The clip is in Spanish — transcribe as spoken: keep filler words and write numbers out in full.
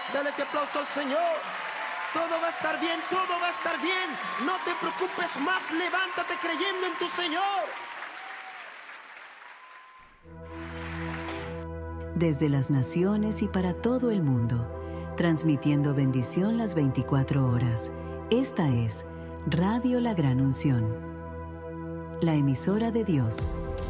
Dale ese aplauso al Señor. Todo va a estar bien, todo va a estar bien. No te preocupes más, levántate creyendo en tu Señor. Desde las naciones y para todo el mundo, transmitiendo bendición las veinticuatro horas. Esta es Radio La Gran Unción, la emisora de Dios